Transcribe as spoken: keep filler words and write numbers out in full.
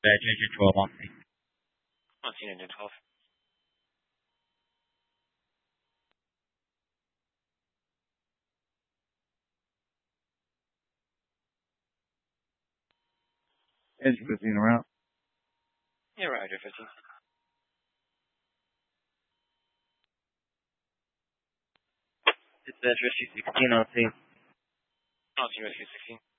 Badger twelve on me. I've seen engine twelve. Engine fifteen around. Yeah, Roger, fifteen. It's Badger sixteen on C. I'll see you rescue sixteen.